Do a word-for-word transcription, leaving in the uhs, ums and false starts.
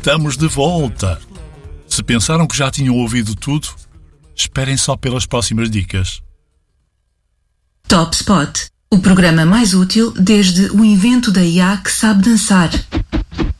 Estamos de volta! Se pensaram que já tinham ouvido tudo, esperem só pelas próximas dicas. Top Spot, o programa mais útil desde o invento da I A que sabe dançar.